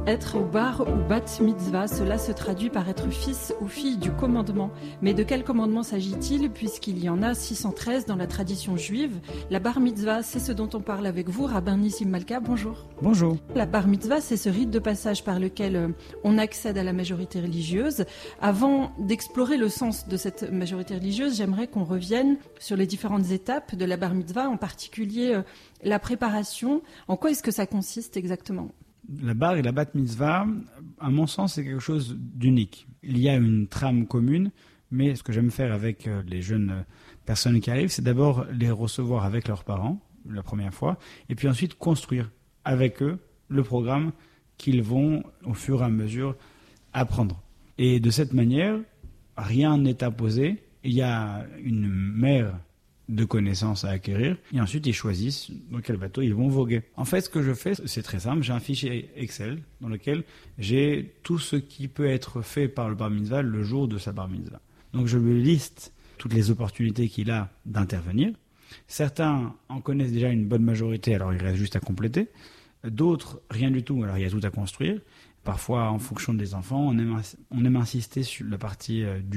Être au bar ou bat mitzvah, cela se traduit par être fils ou fille du commandement. Mais de quel commandement s'agit-il, puisqu'il y en a 613 dans la tradition juive? La bar mitzvah, c'est ce dont on parle avec vous, Rabbin Nissim Malka, bonjour. Bonjour. La bar mitzvah, c'est ce rite de passage par lequel on accède à la majorité religieuse. Avant d'explorer le sens de cette majorité religieuse, j'aimerais qu'on revienne sur les différentes étapes de la bar mitzvah, en particulier la préparation. En quoi est-ce que ça consiste exactement ? La bar et la bat mitzvah, à mon sens, c'est quelque chose d'unique. Il y a une trame commune, mais ce que j'aime faire avec les jeunes personnes qui arrivent, c'est d'abord les recevoir avec leurs parents, la première fois, et puis ensuite construire avec eux le programme qu'ils vont, au fur et à mesure, apprendre. Et de cette manière, rien n'est imposé. Il y a une mer de connaissances à acquérir, et ensuite ils choisissent dans quel bateau ils vont voguer. En fait, ce que je fais, c'est très simple. J'ai un fichier Excel dans lequel j'ai tout ce qui peut être fait par le bar mitzvah le jour de sa bar mitzvah. Donc je lui liste toutes les opportunités qu'il a d'intervenir. Certains en connaissent déjà une bonne majorité, alors il reste juste à compléter. D'autres, rien du tout, alors il y a tout à construire. Parfois, en fonction des enfants, on aime insister sur la partie du